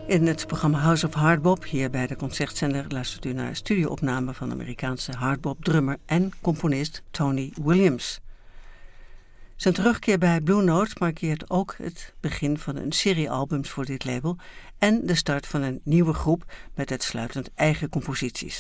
In het programma House of Hardbop, hier bij de Concertzender, luistert u naar studioopnamen van Amerikaanse hardbop-drummer en componist Tony Williams. Zijn terugkeer bij Blue Note markeert ook het begin van een serie albums voor dit label en de start van een nieuwe groep met uitsluitend eigen composities.